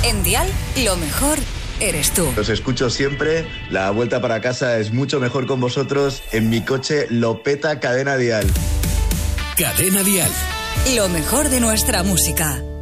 En Dial, lo mejor eres tú. Los escucho siempre. La vuelta para casa es mucho mejor con vosotros. En mi coche lo peta Cadena Dial. Cadena Dial. Lo mejor de nuestra música.